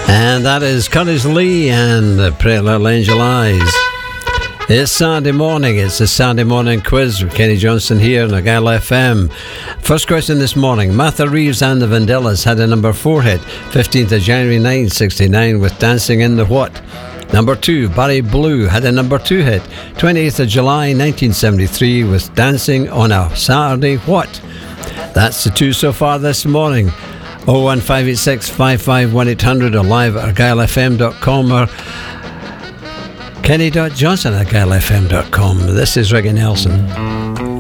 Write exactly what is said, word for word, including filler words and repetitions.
And that is Curtis Lee and the Pretty Little Angel Eyes. It's Saturday morning. It's the Saturday morning quiz with Kenny Johnson here on Argyle F M. First question this morning. Martha Reeves and the Vandellas had a number four hit, fifteenth of January nineteen sixty-nine, with Dancing in the What? Number two, Barry Blue had a number two hit, twenty-eighth of July nineteen seventy-three, with Dancing on a Saturday What? That's the two so far this morning. oh one five eight six, five five one eight hundred or live at argyle f m dot com or kenny dot johnson at argyle f m dot com. This is Reggae Nelson.